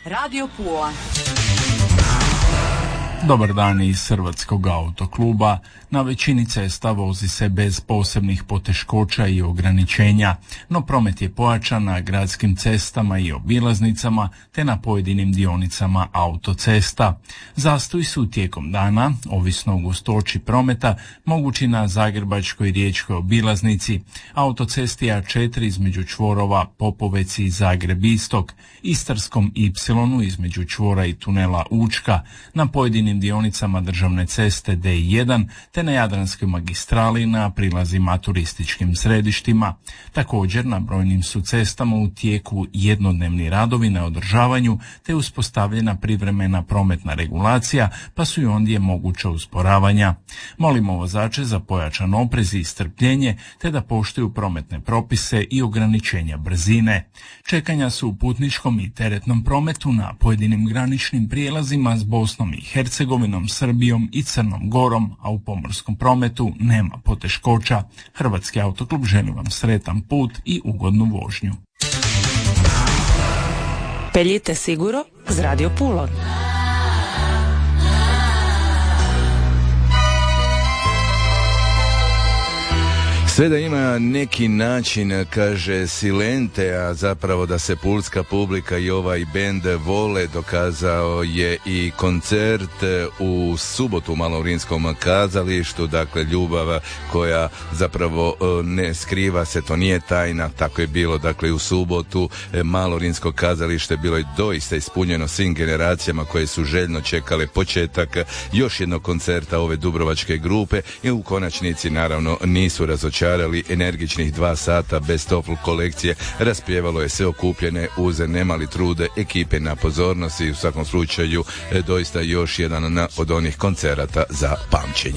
Radio Pula. Dobar dan iz Hrvatskog autokluba. Na većini cesta vozi se bez posebnih poteškoća i ograničenja, no promet je pojačan na gradskim cestama i obilaznicama te na pojedinim dionicama autocesta. Zastoji su tijekom dana, ovisno o gustoći prometa, mogući na Zagrebačkoj i Riječkoj obilaznici, autocesti A4 između čvorova Popovec i Zagreb Istok, Istarskom Y između čvora i tunela Učka, na pojedinim dionicama državne ceste D1 te na Jadranskoj magistrali na prilazima turističkim središtima. Također na brojnim su cestama u tijeku jednodnevni radovi na održavanju te uspostavljena privremena prometna regulacija, pa su i ondje moguća usporavanja. Molimo vozače za pojačan oprez i strpljenje te da poštuju prometne propise i ograničenja brzine. Čekanja su u putničkom i teretnom prometu na pojedinim graničnim prijelazima s Bosnom i Hercegovinom, Srbijom i Crnom Gorom, a u pomorskom prometu nema poteškoća. Hrvatski autoklub želi vam sretan put i ugodnu vožnju. Peljite siguro z Radio Pulon. Sve da ima neki način, kaže Silente, a zapravo da se pulska publika i ovaj bend vole, dokazao je i koncert u subotu u Malorinskom kazalištu. Dakle, ljubav koja zapravo ne skriva se, to nije tajna, tako je bilo. Dakle, u subotu Malorinsko kazalište bilo je doista ispunjeno svim generacijama koje su željno čekale početak još jednog koncerta ove dubrovačke grupe i u konačnici naravno nisu razočarali. Energičnih 2 sata bez toplu kolekcije raspjevalo je sve okupljene uz nemali trude ekipe na pozornosti. U svakom slučaju doista još jedan od onih koncerata za pamćenje.